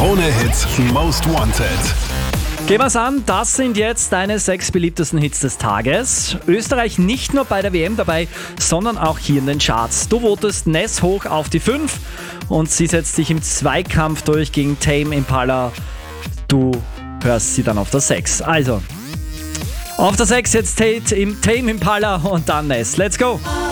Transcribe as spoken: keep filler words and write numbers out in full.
Krone Hits Most Wanted. Gehen wir's an, das sind jetzt deine sechs beliebtesten Hits des Tages. Österreich nicht nur bei der W M dabei, sondern auch hier in den Charts. Du votest Ness hoch auf die fünf und sie setzt sich im Zweikampf durch gegen Tame Impala. Du hörst sie dann auf der sechs. Also, auf der sechs jetzt Tate im Tame Impala und dann Ness. Let's go!